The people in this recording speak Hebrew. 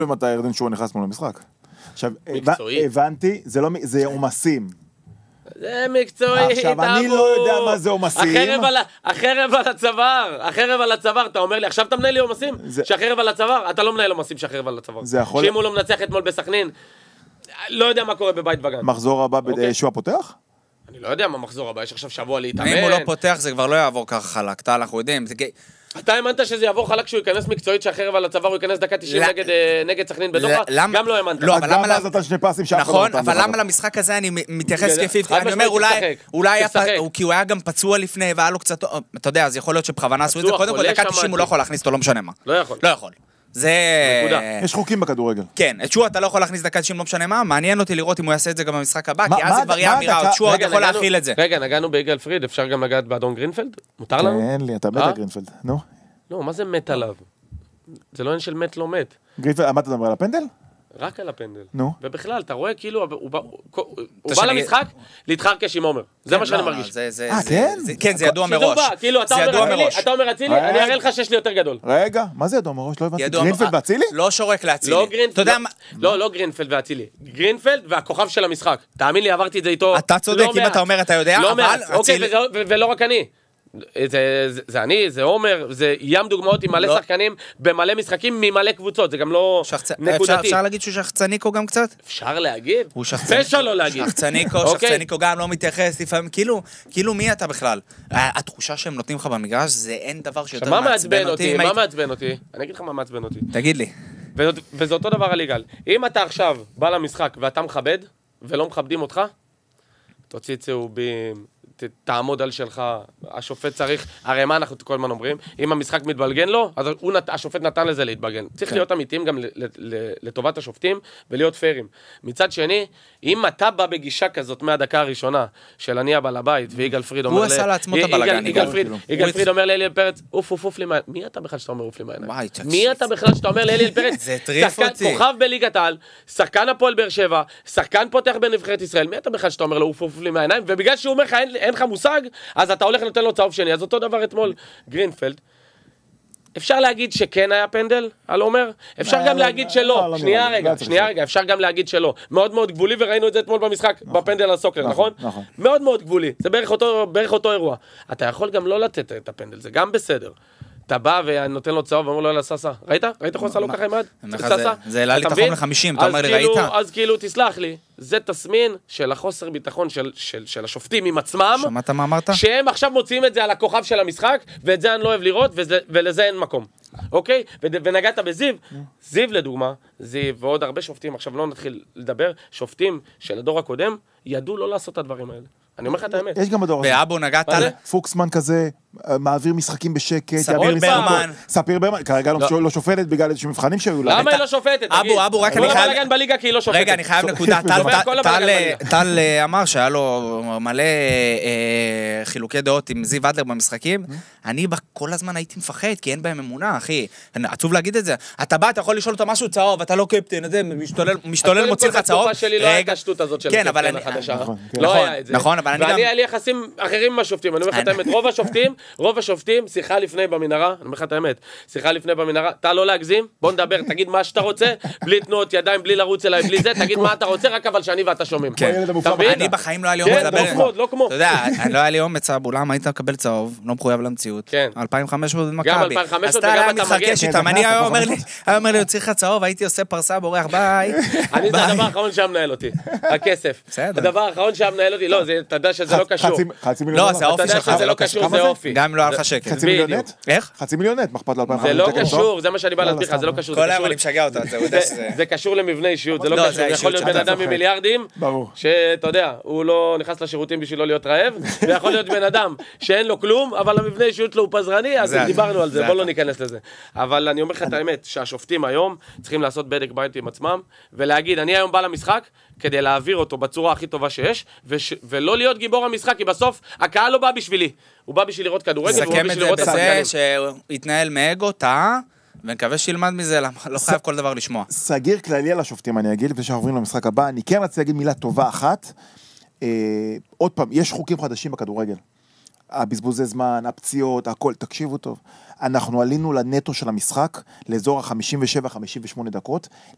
מתי ירדן שועה נכנס מול המשחק. עכשיו, מקצועי. הבנתי, זה עומסים. זה מקצועי. עכשיו, אני לא יודע מה זה עומסים. החרב על הצוואר, אתה אומר לי, עכשיו אתה מנהל לי עומסים? שהחרב על הצוואר? אתה לא מנהל עומסים שהחרב על הצוואר. שאם הוא לא מנצח אתמול בסכנין, לא יודע מה קורה בבית וגן. מחזור הבא שועה פותח? אני לא יודע מה מחזור הבא, יש עכשיו שבוע להתאמן. אם הוא לא פותח זה כבר לא יעבור ככה חלק, אנחנו יודעים. אתה האמנת שזה יעבור חלק שהוא ייכנס מקצועית שהחרב על הצוואר הוא ייכנס דקה 90 נגד סכנין בדוחה? גם לא האמנת. גם אז אתה שני פסים שאף אחד לא נכון, אבל למה למשחק הזה אני מתייחס כפיפטי? אני אומר אולי כי הוא היה גם פצוע לפני והיה לו קצת, אתה יודע, אז יכול להיות שבכוונה עשו את זה, קודם כל דקה 90 הוא לא יכול להכניס אותו, לא משנה מה. לא יכול. לא יכול. זה... יש חוקים בכדורגל. כן, את שועה אתה לא יכול להכניס דקה 90 לא משנה מה, מעניין אותי לראות אם הוא יעשה את זה גם במשחק הבא, כי אז זה כבר יהיה אמירה, את שועה עוד יכול להכיל את זה. רגע, נגענו ביגאל פריד, אפשר גם לגעת באדון גרינפלד? מותר לנו? אין לי, אתה מת על גרינפלד, נו. לא, מה זה מת עליו? זה לא עניין של מת לא מת. גרינפלד, מה אתה מדבר על הפנדל? רק על הפנדל. נו. ובכלל, אתה רואה כאילו, הוא בא למשחק להתחרקש עם עומר. זה מה שאני מרגיש. כן? כן, זה ידוע מראש. כאילו, אתה אומר אצילי, אני אראה לך שיש לי יותר גדול. רגע, מה זה ידוע מראש? לא הבנתי. גרינפלד ואצילי? לא שורק לאצילי. לא גרינפלד ואצילי. גרינפלד והכוכב של המשחק. תאמין לי, עברתי את זה איתו. אתה צודק, אם אתה אומר, אתה יודע, אבל... אוקיי, ולא רק אני. זה אני, זה עומר, זה ים דוגמאות עם מלא שחקנים במלא משחקים ממלא קבוצות, זה גם לא נקודתי. אפשר להגיד שהוא שחצניקו גם קצת? אפשר להגיד? הוא שחצניקו. פשע לא להגיד. שחצניקו גם לא מתייחס לפעמים, כאילו מי אתה בכלל? התחושה שהם נותנים לך במגרש זה אין דבר שיותר מעצבן אותי. מה מעצבן אותי? אני אגיד לך מה מעצבן אותי. תגיד לי. וזה אותו דבר על יגאל. אם אתה עכשיו בא למשחק ואתה מכבד ולא מכבדים אותך, תוציא צהובים, תעמוד על שלך, השופט צריך, הרי מה אנחנו כל הזמן אומרים, אם המשחק מתבלגן לו, אז השופט נתן לזה להתבלגן. צריך להיות אמיתיים גם לטובת השופטים ולהיות פיירים. מצד שני, אם אתה בא בגישה כזאת מהדקה הראשונה של אני הבעל הבית, ויגאל פריד אומר... הוא עשה לעצמו את הבלגן. יגאל פריד אומר לאליאל פרץ, אוף לי מהעיניים. מי אתה בכלל שאתה אומר אוף לי מהעיניים? מי אתה בכלל שאתה אומר לאליאל פרץ? זה טריף אותי. כוכב בליגת העל, שחקן הפועל באר שבע, שחקן פותח בנבחרת ישראל. מי אתה בכלל שאתה אומר לו אוף לי מהעיניים? ובגלל שהוא אומר לך אין לך מושג, אז אתה הולך לתת לו צהוב שני. אז אותו דבר אתמול גרינפלד. אפשר להגיד שכן היה פנדל על עומר? אפשר גם להגיד שלא. שנייה רגע, אפשר גם להגיד שלא. מאוד מאוד גבולי, וראינו את זה אתמול במשחק, בפנדל על סוקלר, נכון? מאוד מאוד גבולי. זה בערך אותו אירוע. אתה יכול גם לא לתת את הפנדל, זה גם בסדר. אתה בא ונותן לו צהוב ואומר לו אלה ססה. ראית? ראית איך הוא עשה לו ככה עם יד? זה העלה לי את החום ל-50, אתה אומר לי, ראית? אז כאילו, תסלח לי, זה תסמין של החוסר ביטחון של השופטים עם עצמם. שמעת מה אמרת? שהם עכשיו מוציאים את זה על הכוכב של המשחק, ואת זה אני לא אוהב לראות, ולזה אין מקום. אוקיי? ונגעת בזיו, זיו לדוגמה, זיו ועוד הרבה שופטים, עכשיו לא נתחיל לדבר, שופטים של הדור הקודם, ידעו לא לעשות את הדברים האלה. אני אומר לך את האמת. יש גם בדור הזה. באבו נגעת על... פוקסמן כזה, מעביר משחקים בשקט. ספיר ברמן. ספיר ברמן, כרגע לא שופטת בגלל איזשהו מבחנים שהיו לה. למה היא לא שופטת? אבו, רק אני חייב... כל הבלגן בליגה כי היא לא שופטת. רגע, אני חייב נקודה. טל אמר שהיה לו מלא חילוקי דעות עם זיו אדלר במשחקים. אני כל הזמן הייתי מפחד, כי אין בהם אמונה, אחי. עצוב להגיד את זה. אתה בא, אתה יכול לשאול אותו משהו צהוב, אתה לא קפטן, זה משתולל, מוציא לך צהוב. התקופה שלי לא הייתה השטות הזאת של הקפטן החדשה. לא היה את זה. נכון, אבל אני גם... ואני היה לי יחסים אחרים עם השופטים. אני אומר לך את האמת, רוב השופטים, שיחה לפני במנהרה, אני אומר לך את האמת, שיחה לפני במנהרה, אתה לא להגזים, בוא נדבר, תגיד מה שאתה רוצה, בלי תנועות ידיים, בלי לרוץ אליי, בלי זה, תגיד מה אתה רוצה, רק אבל שאני ואתה שומעים. אני בחיים לא היה לי אומץ לדבר. לא כמו. אתה יודע, לא היה לי אומץ, אולם היית מקבל צהוב, לא מחויב למציאות. 2,500 במכבי. גם 2,500 אז אתה היה מתחרקש איתם, אני היה אומר לי, יוציא לך צהוב, הייתי עושה פרסה בורח, ביי. אני זה הדבר האחרון שהמנהל אותי, הכסף. הדבר האחרון שהמנהל אותי, לא, אתה יודע שזה לא קשור. לא, זה האופי שלך, זה לא קשור, זה אופי. גם אם לא היה לך שקט. חצי מיליון נט? איך? חצי מיליון נט, מחפת ל-2,500. זה לא קשור, זה מה שאני בא להסביר לך, זה לא קשור. כל היום אני משגע אותה, זה קשור למבנה אישיות, זה לא קשור. יכול להיות בן אדם עם מיליארדים, שאתה יודע, הוא לא נכנס לשירותים בשביל לא להיות רעב, ויכול להיות בן אדם שאין לו כלום, אבל המבנה אישיות לו הוא פזרני, אז דיברנו על זה, בוא לא ניכנס לזה. אבל אני אומר לך את האמת, שהשופטים היום צריכים לעשות בדק בית עם עצמם, ולהגיד, אני היום בא למשחק כדי להעביר אותו בצורה הכי טובה שיש, ולא להיות גיבור המשחק, כי בסוף הקהל לא בא בשבילי. הוא בא בשביל לראות כדורגל, והוא בא בשביל לראות את השחקנים. שהוא יתנהל מאגו, טעה, ונקווה שילמד מזה, לא חייב כל דבר לשמוע. סגיר כללי על השופטים, אני אגיד, לפני שאנחנו עוברים למשחק הבא, אני כן רציתי להגיד מילה טובה אחת. עוד פעם, יש חוקים חדשים בכדורגל. הבזבוזי זמן, הפציעות, הכל, תקשיבו טוב. אנחנו עלינו לנטו של המשחק, לאזור ה-57-58 דקות,